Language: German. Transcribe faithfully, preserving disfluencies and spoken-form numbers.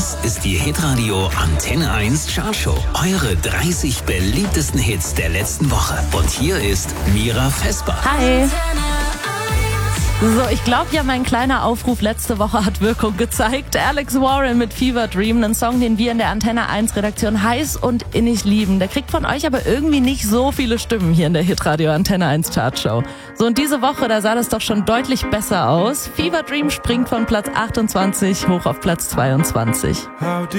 Das ist die Hitradio Antenne eins Chartshow. Eure dreißig beliebtesten Hits der letzten Woche. Und hier ist Mira Vesper. Hi. So, ich glaube ja, mein kleiner Aufruf letzte Woche hat Wirkung gezeigt. Alex Warren mit Fever Dream, einen Song, den wir in der Antenne eins Redaktion heiß und innig lieben. Der kriegt von euch aber irgendwie nicht so viele Stimmen hier in der Hitradio Antenne eins Chartshow. So, und diese Woche, da sah das doch schon deutlich besser aus. Fever Dream springt von Platz achtundzwanzig hoch auf Platz zweiundzwanzig.